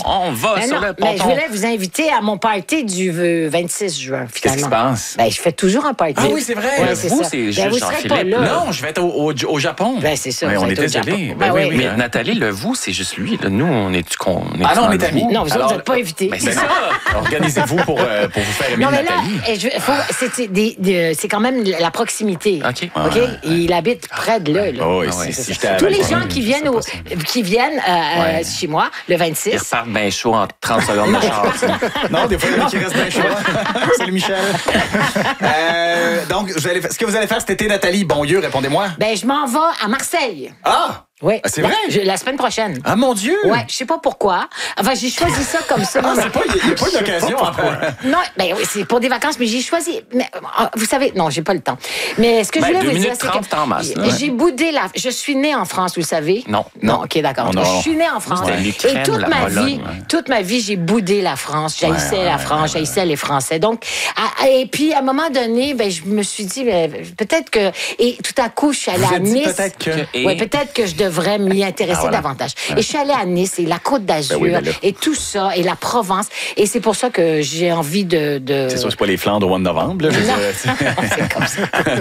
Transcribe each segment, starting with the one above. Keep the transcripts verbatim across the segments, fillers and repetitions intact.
on va Ben sur non, le ponton. mais je voulais vous inviter à mon party du euh, vingt-six juin, finalement. Qu'est-ce qui se passe? Ben, je fais toujours un party. Ah oui, c'est vrai. Ouais, Le c'est vous, ça. c'est Ben, juste vous serez pas Jean-Philippe. là. Non, je vais être au, au, au Japon. Ben, c'est ça. Ouais, vous on êtes est au désolé. Japon. Ben Ben oui, oui. oui. Mais Nathalie, le vous, c'est juste lui. Là. Nous, on est-tu qu'on est Ah non, on est dans le amis. vous? Non, vous Alors, n'êtes pas invités. Ben, c'est ça. Organisez-vous pour, euh, pour vous faire aimer Non, mais là, Nathalie. eh, je- faut- c'est des- des- c'est quand même la proximité. OK. OK? Ouais. Il habite près de là. là. Oh, oui, Ah ouais, si, c'est si ça. j'étais à Tous les Valcourt, gens qui je viennent, sais au, pas ça. qui viennent euh, Ouais. chez moi le Ils vingt-six. repartent bien chaud en trente secondes de char. Non, des fois, il y en a qui restent bien chaud. Salut, Michel. Euh, donc, vous allez, fa- ce que vous allez faire cet été, Nathalie, bon Dieu, répondez-moi. Ben, je m'en vais à Marseille. Ah! Oui. Ah, c'est vrai? Je- la semaine prochaine. Ah, mon Dieu! Ouais, je sais pas pourquoi. Enfin, j'ai choisi ça comme ça. Ah, c'est pas, il n'y a, pas une occasion. Après. Non, ben oui, c'est pour des vacances, mais j'ai choisi. Mais, euh, vous savez, non, j'ai pas le temps. Mais ce que Ben, je voulais deux vous dire, minutes c'est trente, que t'en masses, là. j'ai boudé la. Je suis née en France, vous le savez. Non. Non, ok, d'accord. Non, non. Je suis née en France. C'était l'Ukraine, Et toute la ma Pologne, vie, ouais. toute ma vie, j'ai boudé la France. J'haïssais Ouais, la ouais, France, j'haïssais les Français. Donc, à- et puis à un moment donné, ben je me suis dit, ben, peut-être que. Et tout à coup, je suis allée Vous à êtes dit Nice. peut-être que... Et- Ouais, peut-être que je devrais m'y intéresser Ah, voilà. davantage. Et je suis allée à Nice et la Côte d'Azur Ben oui, ben là. et tout ça et la Provence. Et c'est pour ça que j'ai envie de. de... C'est sûr, c'est pas les Flandres au mois de novembre. Là, je veux Non. dire. C'est comme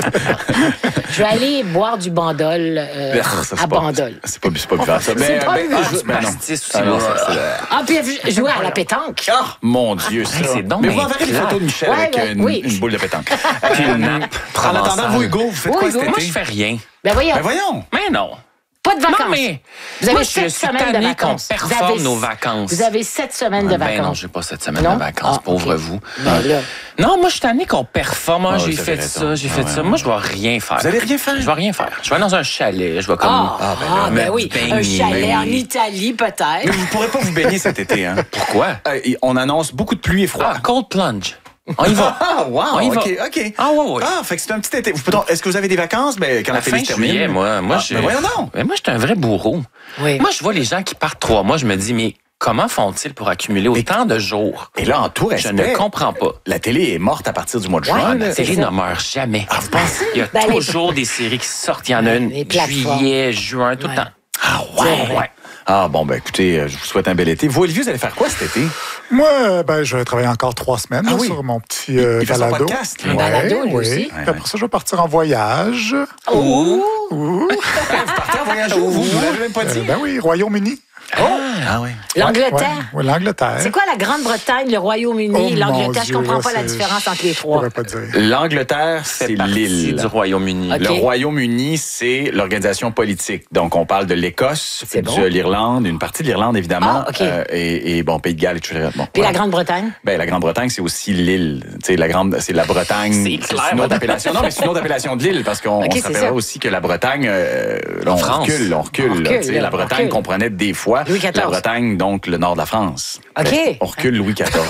ça. Je vais aller boire du bandol euh, Ah, ça, c'est à pas- bandol. C'est pas, c'est pas grave, ça. C'est pas ben, grave. ah, ben non. Pastis aussi, Ah non, là. ça, c'est le- Ah, puis jouer à la pétanque. Ah, mon Dieu, ça. c'est donc Mais vous bien enverrez des plat. photos de Michel Ouais, avec ouais, une, oui. une boule de pétanque. Puis une nappe En provençale. attendant, vous, Hugo, vous faites Oui, quoi Hugo, cet Moi, été? je fais rien. Ben voyons, Ben voyons. Mais non. pas de vacances. Non, mais vous avez moi, je sept suis semaines de tanné qu'on vacances. Vous performe avez- nos vacances. Vous avez sept semaines de Ben non, vacances. j'ai pas cette semaine Non? de vacances, Ah, pauvre ok. vous. Ben là. Non, moi, je suis tanné qu'on performe. Ah, Ah, j'ai vous fait avez raison. ça, j'ai Ah, fait ouais, ça. ouais. Moi, je vais rien faire. Vous allez rien faire? Je vais rien faire. Je vais dans un chalet. Je vais comme... Ah, Ah, ben là, ah, ben mais oui, baigner, un chalet ben en oui. Italie, peut-être. Mais vous ne pourrez pas vous baigner cet été, hein? Pourquoi? Euh, et on annonce beaucoup de pluie et froid. Ah, cold plunge. On y va. Ah, wow, On y va. OK, OK. Ah, ouais, ouais. Ah, fait que c'est un petit été. Vous- pourtant, Est-ce que vous avez des vacances? Ben, quand À la la fin télé se termine. juillet, moi, moi, Ah, je... ben voyons donc. Mais moi, je suis un vrai bourreau. Oui. Moi, je vois les gens qui partent trois mois, je me dis, mais comment font-ils pour accumuler autant de jours? Et là, en tout Je respect, ne comprends pas. la télé est morte à partir du mois de Ouais, juin. La là. série c'est ça. ne meurt jamais. Ah, vous pensez? Il y a Ben, les- toujours des séries qui sortent. Il y en a une Les plateformes. juillet, juin, tout Ouais. le temps. Ah, C'est ouais. vrai. ouais. Ah, bon, ben écoutez, euh, je vous souhaite un bel été. Vous, Olivier, vous allez faire quoi cet été? Moi, euh, ben, je vais travailler encore trois semaines Ah là, oui. sur mon petit euh, Il- il fait son balado. podcast, lui. Un balado, lui oui. aussi. Puis après ça, je vais partir en voyage. Oh! Ouh. Vous partez en voyage où, vous? Vous l'avez même pas dit? Euh, ben oui, Royaume-Uni. Oh! Ah oui. L'Angleterre. Ouais, ouais, l'Angleterre. C'est quoi la Grande-Bretagne, le Royaume-Uni, Oh, l'Angleterre? mon Je comprends Dieu, pas la c'est- différence entre les Je trois. pourrais pas dire. L'Angleterre, C'est c'est partie l'île. du Royaume-Uni. Ok. Le Royaume-Uni, c'est l'organisation politique. Donc, on parle de l'Écosse, C'est de bon. l'Irlande, une partie de l'Irlande, évidemment. Ah, ok. euh, et, et, bon, Pays de Galles et tout ça. Bon, Puis voilà. la Grande-Bretagne? Ben, la Grande-Bretagne, c'est aussi l'île. Tu sais, la grande, c'est la Bretagne. C'est clair, une autre madame. appellation. Non, mais c'est une autre appellation de l'île parce qu'on Ok, on c'est se rappellera ça. aussi que la Bretagne, euh, là, En on France. recule, on recule. On là, recule, tu sais, là, la on Bretagne recule. comprenait des fois Louis quatorze. la Bretagne, donc le nord de la France. OK. Ben, on recule Louis quatorze.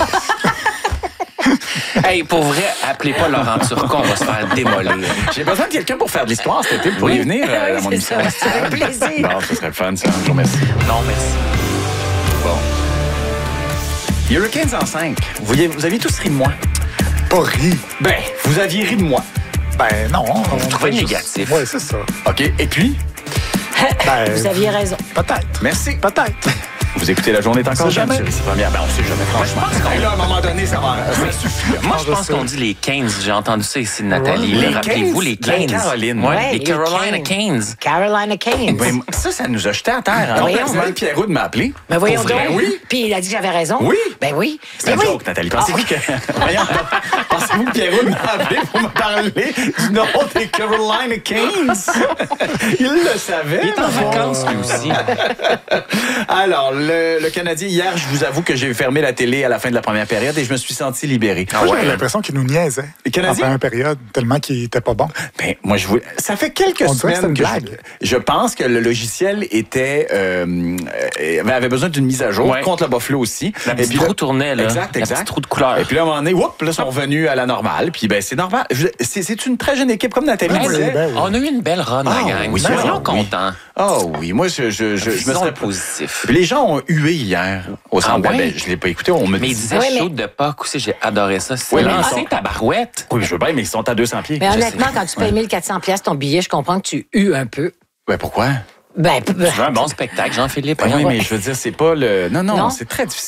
Hey, pour vrai, appelez pas Laurent Turcot, on va se faire démolir. J'ai besoin de quelqu'un pour faire de l'histoire cet été. Vous pourriez Oui. venir euh, dans mon C'est émission. ça, avec plaisir. Non, ce serait le fun, ça. Je vous remercie. Non, merci. Bon. Hurricanes en cinq. Vous, voyez, vous aviez tous ri de moi. Pas ri. Ben, vous aviez ri de moi. Ben non. Vous trouvez négatif. Oui, c'est ça. OK. Et puis, Ben, Vous aviez raison. Peut-être. merci. Peut-être. Vous écoutez La Journée est encore On sait jeune jamais. sur ici première. Ben, on sait jamais, franchement. je pense qu'on- Et là, à un moment donné, ça va ça suffit. Moi, je je pense sais. qu'on dit les Keynes. J'ai entendu ça ici de Nathalie. Ouais. Les Rappelez-vous, Keynes? les Keynes. La Caroline. Ouais, Ouais, les les Carolina Keynes. Keynes. Carolina Keynes. Ben, ça, ça nous a jetés à terre. Hein? voyons. Personnellement, Pierrot de m'appeler. Ben voyons Pour vrai, donc. Oui. Puis il a dit que j'avais raison. Oui. Ben oui. C'est un Ben oui. joke, Nathalie. Pensez-vous que... Voyons, pensez-vous que Pierrot m'a appelé pour me parler du nom des Carolina Keynes? Il le savait. Il est en ma foi. vacances, lui aussi. Alors, le, le Canadien, hier, je vous avoue que j'ai fermé la télé à la fin de la première période et je me suis senti libéré. Ah Moi, ouais? j'avais l'impression qu'il nous niaisait. Les Canadiens? En première période, tellement qu'il était pas bon. Ben, moi, je vous... Ça fait quelques On dirait que semaines c'est que, une je... blague. je pense que le logiciel était euh, euh, avait besoin d'une mise à jour Ouais. contre le Buffalo aussi. La Et petite puis là- roue tournait, là. Exact, La exact. petite roue de couleur. Et puis là, à un moment donné, whoop, là, ils sont revenus à la normale. Puis ben, c'est normal. Je- C'est, c'est une très jeune équipe, comme Nathalie Ben, disait. ben oui. On a eu une belle run, Ah, la gang. oui, Soyons ah, oui. contents. Oh oui, moi, je, je, je, je me Visons serais le positif. Les gens ont hué hier au centre Ah ouais? Bell. Je l'ai pas écouté, on me Mais il dit. disait Ouais, mais- chaud de Pâques aussi, j'ai adoré ça. C'est Oui, mais lancé ils sont- ta barouette. Oui, je veux bien, mais ils sont à deux cents pieds. Mais Je honnêtement, sais. quand tu payes mille quatre cents pièces ton billet, je comprends que tu hues un peu. Ouais, pourquoi? Ben, p- Tu veux un bon spectacle, Jean-Philippe? Ben oui, Voyons. mais je veux dire, c'est pas le. Non, non, Non? c'est très difficile.